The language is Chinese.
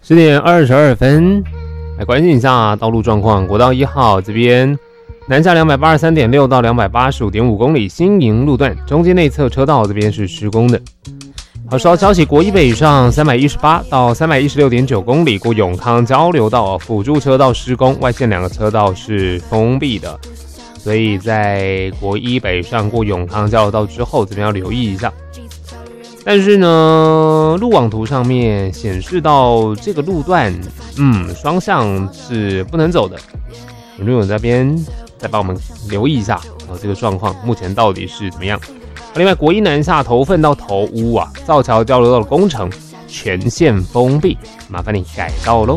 10点22分，来关心一下道路状况。国道1号这边南下283.6到285.5公里，新营路段中间内侧车道这边是施工的。好，收到消息，国一北上318到316.9公里，过永康交流道辅助车道施工，外线2个车道是封闭的，所以在国一北上过永康交流道之后，这边要留意一下。但是呢，路网图上面显示到这个路段，双向是不能走的。有没有这边再帮我们留意一下这个状况目前到底是怎么样？另外，国一南下头份到头屋造桥交流道的工程全线封闭，麻烦你改道喽。